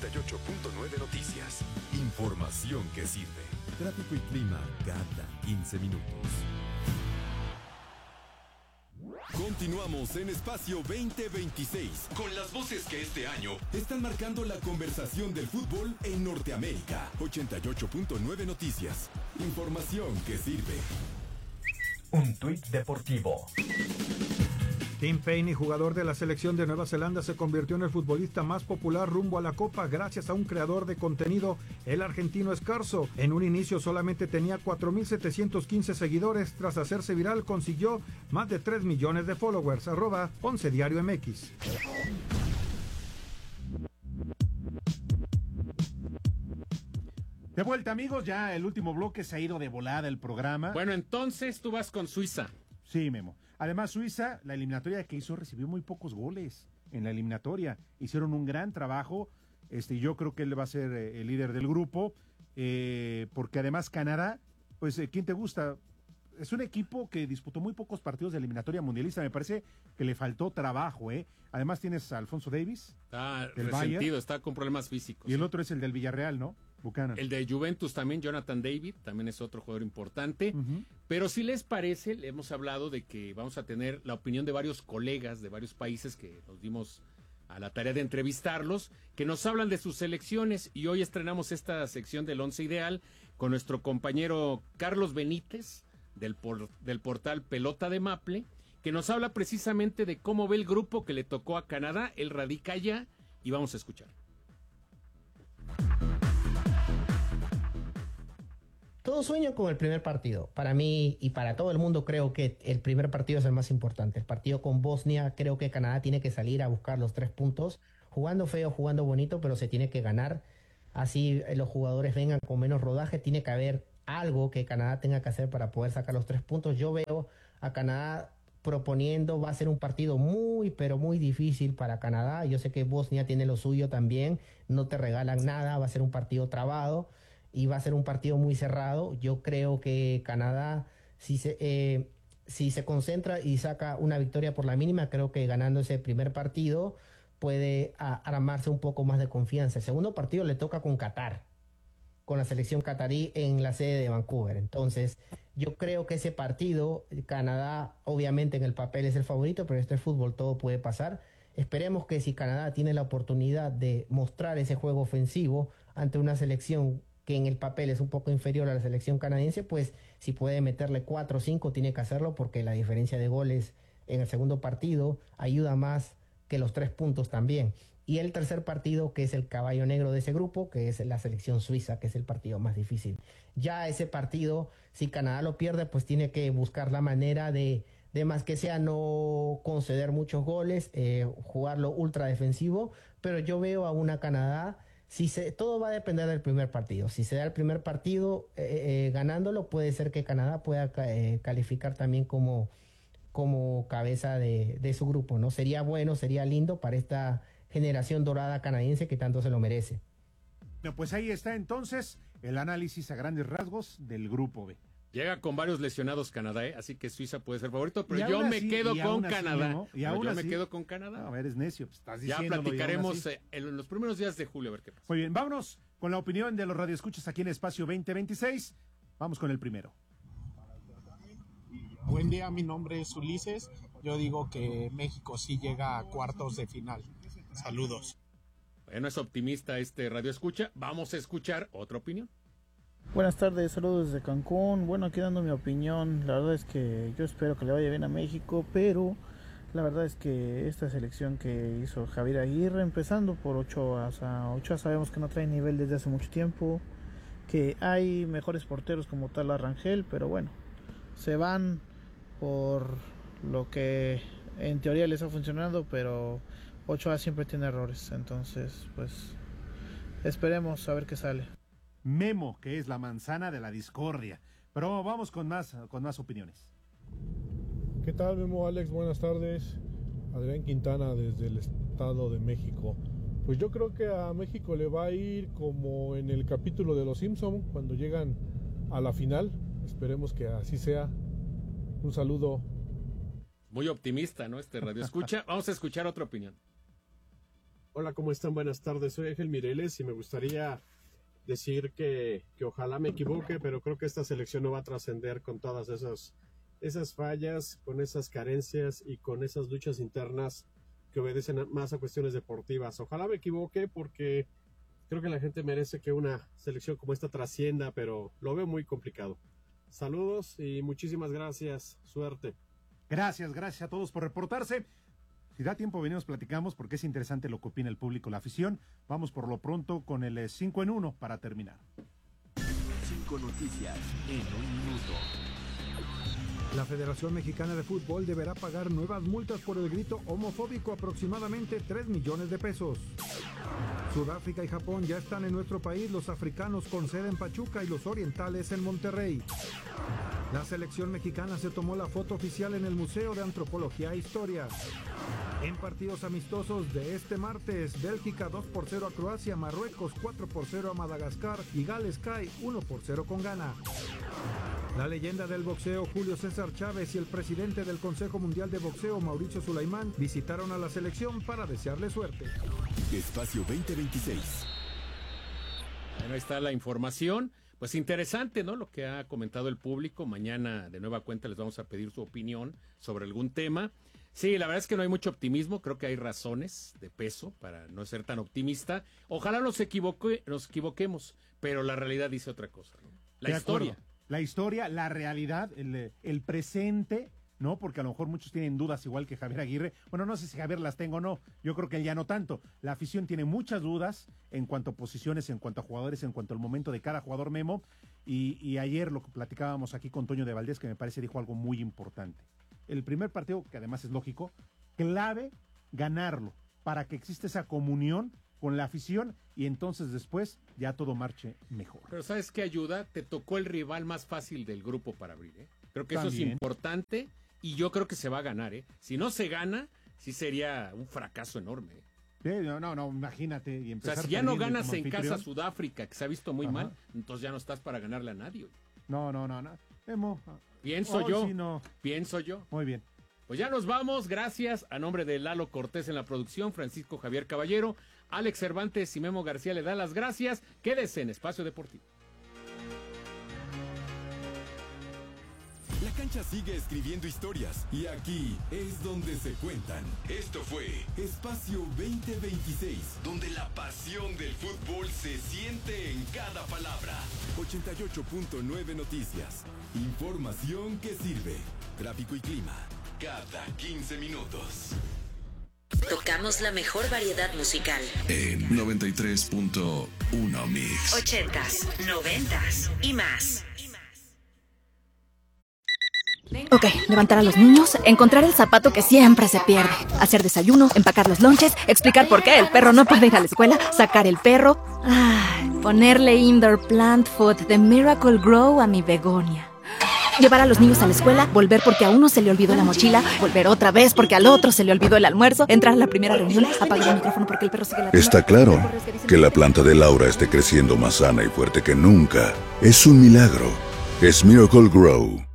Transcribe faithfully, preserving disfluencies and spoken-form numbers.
ochenta y ocho punto nueve Noticias. Información que sirve. Tráfico y clima cada quince minutos. Continuamos en Espacio veinte veintiséis con las voces que este año están marcando la conversación del fútbol en Norteamérica. ochenta y ocho punto nueve Noticias. Información que sirve. Un tuit deportivo. Tim Payne, jugador de la selección de Nueva Zelanda, se convirtió en el futbolista más popular rumbo a la Copa gracias a un creador de contenido, el argentino Scarzo. En un inicio solamente tenía cuatro mil setecientos quince seguidores. Tras hacerse viral, consiguió más de tres millones de followers. Arroba Once Diario M X. De vuelta, amigos, ya el último bloque se ha ido de volada el programa. Bueno, entonces tú vas con Suiza. Sí, Memo. Además, Suiza, la eliminatoria que hizo, recibió muy pocos goles en la eliminatoria. Hicieron un gran trabajo. Este, yo creo que él va a ser eh, el líder del grupo. Eh, porque además Canadá, pues, eh, ¿quién te gusta? Es un equipo que disputó muy pocos partidos de eliminatoria mundialista. Me parece que le faltó trabajo, ¿eh? Además tienes a Alfonso Davies. Está resentido, Bayern, está con problemas físicos. Y el otro es el del Villarreal, ¿no? Buchanan. El de Juventus también, Jonathan David, también es otro jugador importante. Uh-huh. Pero si les parece, le hemos hablado de que vamos a tener la opinión de varios colegas de varios países que nos dimos a la tarea de entrevistarlos, que nos hablan de sus selecciones, y hoy estrenamos esta sección del Once Ideal con nuestro compañero Carlos Benítez, del, por, del portal Pelota de Maple, que nos habla precisamente de cómo ve el grupo que le tocó a Canadá. Él radica allá y vamos a escuchar. Todos sueñan con el primer partido. Para mí y para todo el mundo creo que el primer partido es el más importante. El partido con Bosnia, creo que Canadá tiene que salir a buscar los tres puntos, jugando feo, jugando bonito, pero se tiene que ganar. Así los jugadores vengan con menos rodaje, tiene que haber algo que Canadá tenga que hacer para poder sacar los tres puntos. Yo veo a Canadá proponiendo, va a ser un partido muy, pero muy difícil para Canadá. Yo sé que Bosnia tiene lo suyo también, no te regalan nada, va a ser un partido trabado y va a ser un partido muy cerrado. Yo creo que Canadá, si se, eh, si se concentra y saca una victoria por la mínima, creo que ganando ese primer partido puede a, armarse un poco más de confianza. El segundo partido le toca con Qatar, con la selección catarí en la sede de Vancouver. Entonces, yo creo que ese partido, Canadá obviamente en el papel es el favorito, pero este fútbol todo puede pasar. Esperemos que si Canadá tiene la oportunidad de mostrar ese juego ofensivo ante una selección que en el papel es un poco inferior a la selección canadiense, pues si puede meterle cuatro o cinco tiene que hacerlo, porque la diferencia de goles en el segundo partido ayuda más que los tres puntos también. Y el tercer partido, que es el caballo negro de ese grupo, que es la selección suiza, que es el partido más difícil. Ya ese partido, si Canadá lo pierde, pues tiene que buscar la manera de, de más que sea no conceder muchos goles, eh, jugarlo ultra defensivo, pero yo veo a una Canadá, si se, todo va a depender del primer partido. Si se da el primer partido eh, eh, ganándolo, puede ser que Canadá pueda eh, calificar también como, como cabeza de, de su grupo, ¿no? Sería bueno, sería lindo para esta generación dorada canadiense que tanto se lo merece. Bueno, pues ahí está entonces el análisis a grandes rasgos del grupo B. Llega con varios lesionados Canadá, ¿eh? Así que Suiza puede ser favorito, pero y yo me así, quedo con Canadá. ¿No? Y yo así, me quedo con Canadá. No, eres necio, pues estás ya platicaremos eh, en los primeros días de julio a ver qué pasa. Muy bien, vámonos con la opinión de los radioescuchas aquí en Espacio veinte veintiséis. Vamos con el primero. Buen día, mi nombre es Ulises. Yo digo que México sí llega a cuartos de final. Saludos. Bueno, es optimista este radioescucha. Vamos a escuchar otra opinión. Buenas tardes, saludos desde Cancún. Bueno, aquí dando mi opinión, la verdad es que yo espero que le vaya bien a México, pero la verdad es que esta selección que hizo Javier Aguirre, empezando por Ochoa, o sea, Ochoa sabemos que no trae nivel desde hace mucho tiempo, que hay mejores porteros como tal a Rangel, pero bueno, se van por lo que en teoría les ha funcionado, pero Ochoa siempre tiene errores, entonces pues esperemos a ver qué sale. Memo, que es la manzana de la discordia. Pero vamos con más, con más opiniones. ¿Qué tal, Memo? Alex, buenas tardes. Adrián Quintana desde el Estado de México. Pues yo creo que a México le va a ir como en el capítulo de Los Simpson, cuando llegan a la final. Esperemos que así sea. Un saludo. Muy optimista, ¿no? Este radio escucha. Vamos a escuchar otra opinión. Hola, ¿cómo están? Buenas tardes. Soy Ángel Mireles y me gustaría decir que, que ojalá me equivoque, pero creo que esta selección no va a trascender con todas esas, esas fallas, con esas carencias y con esas luchas internas que obedecen a, más a cuestiones deportivas. Ojalá me equivoque porque creo que la gente merece que una selección como esta trascienda, pero lo veo muy complicado. Saludos y muchísimas gracias. Suerte. Gracias, gracias a todos por reportarse. Si da tiempo, venimos, platicamos, porque es interesante lo que opina el público, la afición. Vamos por lo pronto con el cinco en uno para terminar. Cinco noticias en un minuto. La Federación Mexicana de Fútbol deberá pagar nuevas multas por el grito homofóbico, aproximadamente tres millones de pesos. Sudáfrica y Japón ya están en nuestro país, los africanos con sede en Pachuca y los orientales en Monterrey. La selección mexicana se tomó la foto oficial en el Museo de Antropología e Historia. En partidos amistosos de este martes, Bélgica dos por cero a Croacia, Marruecos cuatro por cero a Madagascar y Gales cae uno por cero con Ghana. La leyenda del boxeo Julio César Chávez y el presidente del Consejo Mundial de Boxeo Mauricio Sulaimán visitaron a la selección para desearle suerte. Espacio veinte veintiséis. Bueno, ahí está la información. Pues interesante, ¿no? Lo que ha comentado el público. Mañana de nueva cuenta les vamos a pedir su opinión sobre algún tema. Sí, la verdad es que no hay mucho optimismo. Creo que hay razones de peso para no ser tan optimista. Ojalá nos, equivoque, nos equivoquemos, pero la realidad dice otra cosa, ¿no? La De historia. acuerdo. La historia, la realidad, el, el presente, ¿no? Porque a lo mejor muchos tienen dudas, igual que Javier Aguirre. Bueno, no sé si Javier las tengo o no. Yo creo que él ya no tanto. La afición tiene muchas dudas en cuanto a posiciones, en cuanto a jugadores, en cuanto al momento de cada jugador, Memo. Y, y ayer lo que platicábamos aquí con Toño de Valdés, que me parece dijo algo muy importante. El primer partido, que además es lógico, clave ganarlo para que exista esa comunión con la afición y entonces después ya todo marche mejor. Pero ¿sabes qué ayuda? Te tocó el rival más fácil del grupo para abrir, ¿eh? Creo que También. Eso es importante y yo creo que se va a ganar, ¿eh? Si no se gana, sí sería un fracaso enorme, ¿eh? Sí, no, no, no, imagínate. Y o sea, si ya no ganas en casa Sudáfrica, que se ha visto muy Ajá. mal, entonces ya no estás para ganarle a nadie. No, no, no, no. Emo. Pienso oh, yo, sí, no. pienso yo. Muy bien. Pues ya nos vamos, gracias. A nombre de Lalo Cortés en la producción, Francisco Javier Caballero, Alex Cervantes y Memo García le dan las gracias. Quédese en Espacio Deportivo. La cancha sigue escribiendo historias y aquí es donde se cuentan. Esto fue Espacio veinte veintiséis, donde la pasión del fútbol se siente en cada palabra. ochenta y ocho punto nueve Noticias. Información que sirve. Tráfico y clima cada quince minutos. Tocamos la mejor variedad musical. En noventa y tres punto uno Mix. Ochentas, noventas y más. Ok, levantar a los niños, encontrar el zapato que siempre se pierde, hacer desayuno, empacar los lonches, explicar por qué el perro no puede ir a la escuela, sacar el perro, ay, ponerle indoor plant food de Miracle Grow a mi begonia. Llevar a los niños a la escuela, volver porque a uno se le olvidó la mochila, volver otra vez porque al otro se le olvidó el almuerzo, entrar a la primera reunión, apagar el micrófono porque el perro sigue ladrando. Está claro que la planta de Laura esté creciendo más sana y fuerte que nunca. Es un milagro. Es Miracle Grow.